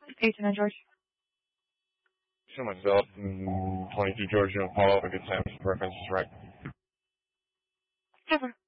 18 George. Show myself, 22 George, follow up a good time, reference is right. Never.